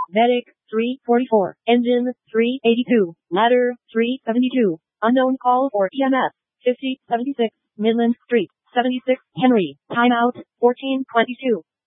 Medic 344. Engine 382. Ladder 372. Unknown call for EMS 5076 Midland Street, 76 Henry. Timeout 1422.